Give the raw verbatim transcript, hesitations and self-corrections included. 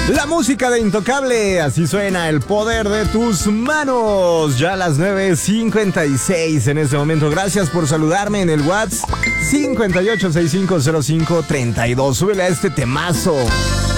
La música de Intocable, así suena el poder de tus manos. Ya a las nueve cincuenta y seis en este momento. Gracias por saludarme en el WhatsApp cinco ocho seis cinco cero cinco tres dos. Súbele a este temazo.